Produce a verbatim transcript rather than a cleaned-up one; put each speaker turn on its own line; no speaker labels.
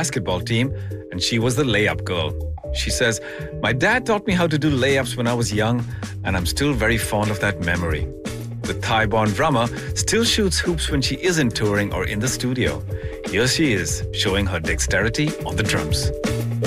basketball team, and she was the layup girl. She says, "My dad taught me how to do layups when I was young, and I'm still very fond of that memory." The Thai-born drummer still shoots hoops when she isn't touring or in the studio. Here she is, showing her dexterity on the drums.